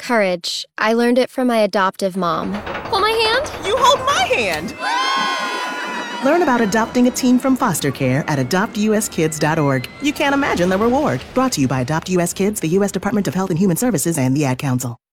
Courage. I learned it from my adoptive mom. Hold my hand? You hold my hand! Learn about adopting a teen from foster care at adoptuskids.org. You can't imagine the reward. Brought to you by Adopt US Kids, the U.S. Department of Health and Human Services, and the Ad Council.